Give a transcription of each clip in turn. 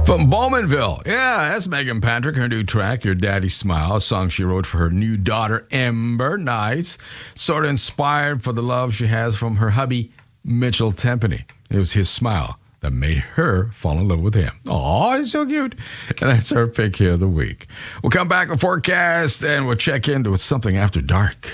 From Bowmanville. Yeah, that's Megan Patrick, her new track, Your Daddy Smile, a song she wrote for her new daughter, Ember. Nice. Sort of inspired for the love she has from her hubby, Mitchell Tempany. It was his smile that made her fall in love with him. Oh, he's so cute. And that's our pick here of the week. We'll come back with forecast and we'll check into something after dark.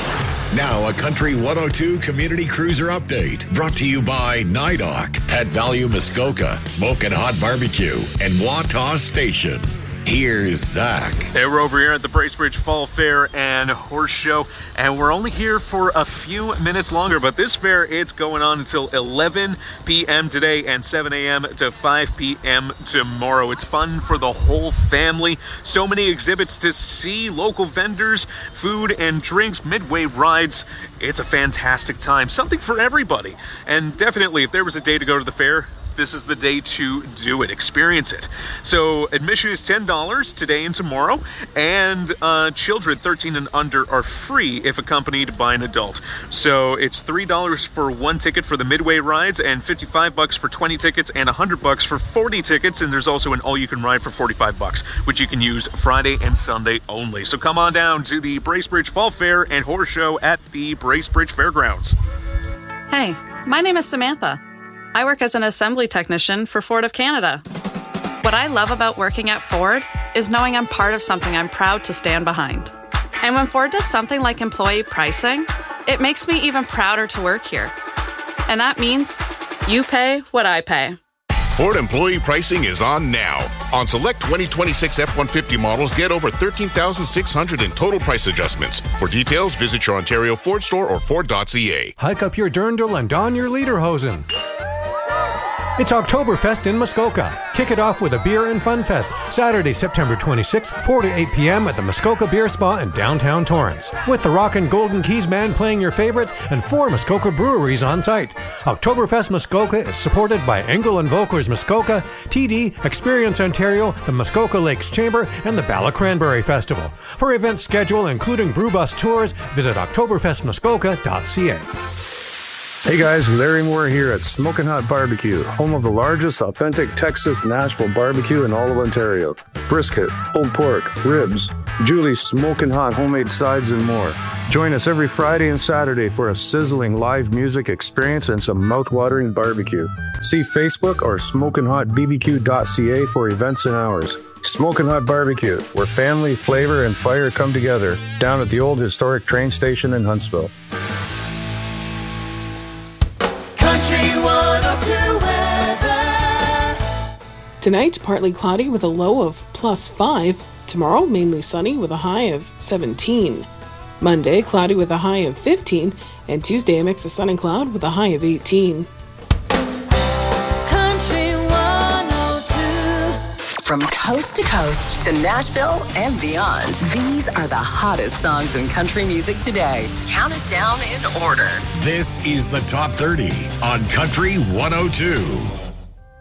Now a Country 102 Community Cruiser Update brought to you by NIDOC, Pet Value Muskoka, Smokin' Hot Barbecue, and Wataw Station. Here's Zach. Hey, we're over here at the Bracebridge Fall Fair and Horse Show, and we're only here for a few minutes longer, but this fair, it's going on until 11 p.m. today and 7 a.m. to 5 p.m. tomorrow. It's fun for the whole family. So many exhibits to see, local vendors, food and drinks, midway rides. It's a fantastic time, something for everybody. And definitely, if there was a day to go to the fair, this is the day to do it, experience it. So admission is $10 today and tomorrow, and children 13 and under are free if accompanied by an adult. So it's $3 for one ticket for the midway rides, and $55 for 20 tickets, and $100 for 40 tickets. And there's also an all-you-can-ride for $45, which you can use Friday and Sunday only. So come on down to the Bracebridge Fall Fair and Horse Show at the Bracebridge Fairgrounds. Hey, my name is Samantha. I work as an assembly technician for Ford of Canada. What I love about working at Ford is knowing I'm part of something I'm proud to stand behind. And when Ford does something like employee pricing, it makes me even prouder to work here. And that means you pay what I pay. Ford employee pricing is on now. On select 2026 F-150 models, get over $13,600 in total price adjustments. For details, visit your Ontario Ford store or Ford.ca. Hike up your dirndl and don your lederhosen. It's Oktoberfest in Muskoka. Kick it off with a beer and fun fest, Saturday, September 26th, 4 to 8 p.m. at the Muskoka Beer Spa in downtown Torrance. With the Rockin' Golden Keys Band playing your favorites and 4 Muskoka breweries on site. Oktoberfest Muskoka is supported by Engel and Volker's Muskoka, TD, Experience Ontario, the Muskoka Lakes Chamber, and the Bala Cranberry Festival. For event schedule, including brew bus tours, visit oktoberfestmuskoka.ca. Hey guys, Larry Moore here at Smokin' Hot Barbecue, home of the largest authentic Texas Nashville barbecue in all of Ontario. Brisket, pulled pork, ribs, Julie's Smokin' Hot homemade sides and more. Join us every Friday and Saturday for a sizzling live music experience and some mouth-watering barbecue. See Facebook or smokinhotbbq.ca for events and hours. Smokin' Hot Barbecue, where family, flavor, and fire come together, down at the old historic train station in Huntsville. Country 102 weather. Tonight, partly cloudy with a low of +5. Tomorrow, mainly sunny with a high of 17. Monday, cloudy with a high of 15. And Tuesday, a mix of sun and cloud with a high of 18. Country 102. From coast to coast to Nashville and beyond, these are the hottest songs in country music today. Count it down in order. This is the Top 30 on Country 102.